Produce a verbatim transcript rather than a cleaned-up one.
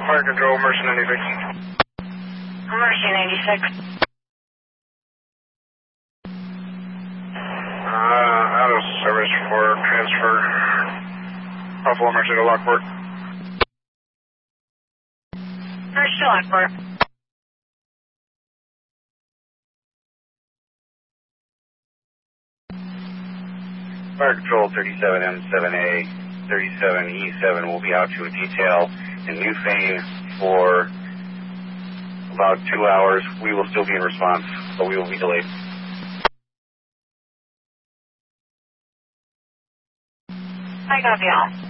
Fire Control, Mercy ninety-six. Mercy ninety-six. Uh, out of service for transfer. Buffalo Mercy to Lockport. Mercy to Lockport. Fire Control thirty-seven M seven A, thirty-seven E seven will be out to a detail in Newfane for about two hours. We will still be in response, but we will be delayed. I copy all.